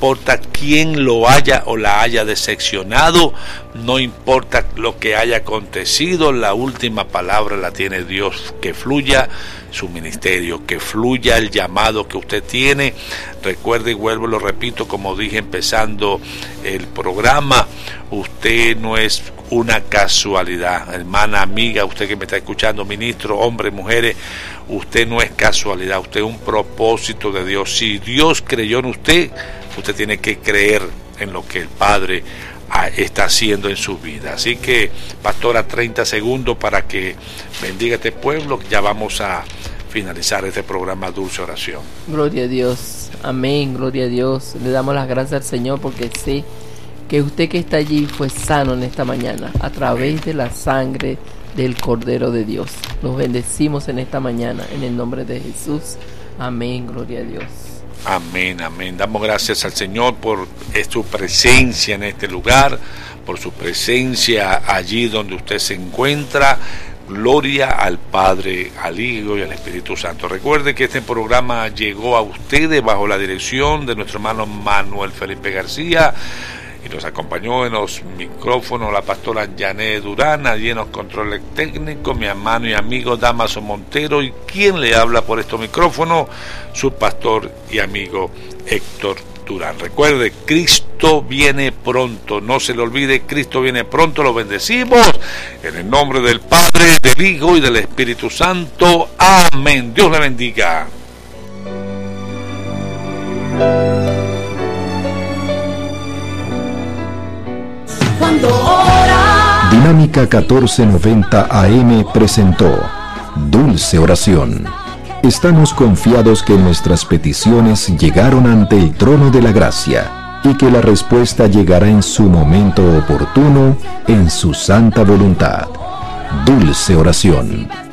importa quién lo haya o la haya decepcionado, no importa lo que haya acontecido, la última palabra la tiene Dios. Que fluya su ministerio, que fluya el llamado que usted tiene. Recuerde, y vuelvo, lo repito, como dije empezando el programa, usted no es una casualidad, hermana, amiga, usted que me está escuchando, ministro, hombres, mujeres, usted no es casualidad, usted es un propósito de Dios. Si Dios creyó en usted, usted tiene que creer en lo que el Padre está haciendo en su vida. Así que, pastora, 30 segundos para que bendiga este pueblo. Ya vamos a finalizar este programa Dulce Oración. Gloria a Dios, amén, gloria a Dios. Le damos las gracias al Señor porque sé que usted que está allí fue sano en esta mañana a través de la sangre del Cordero de Dios. Los bendecimos en esta mañana en el nombre de Jesús. Amén, gloria a Dios. Amén, amén. Damos gracias al Señor por su presencia en este lugar, por su presencia allí donde usted se encuentra. Gloria al Padre, al Hijo y al Espíritu Santo. Recuerde que este programa llegó a ustedes bajo la dirección de nuestro hermano Manuel Felipe García, y nos acompañó en los micrófonos la pastora Janet Durán, allí en los controles técnicos, mi hermano y amigo Damaso Montero, y quien le habla por estos micrófonos, su pastor y amigo Héctor Durán. Recuerde, Cristo viene pronto, no se le olvide, Cristo viene pronto. Lo bendecimos en el nombre del Padre, del Hijo y del Espíritu Santo. Amén. Dios le bendiga. Dinámica 1490 AM presentó Dulce Oración. Estamos confiados que nuestras peticiones llegaron ante el trono de la gracia y que la respuesta llegará en su momento oportuno, en su santa voluntad. Dulce Oración.